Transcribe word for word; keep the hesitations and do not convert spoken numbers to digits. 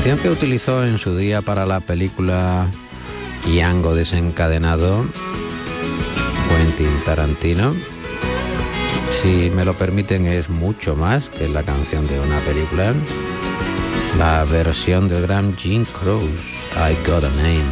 canción que utilizó en su día para la película Django desencadenado, Quentin Tarantino, si me lo permiten, es mucho más que la canción de una película. La versión del gran Jim Croce, I Got a Name.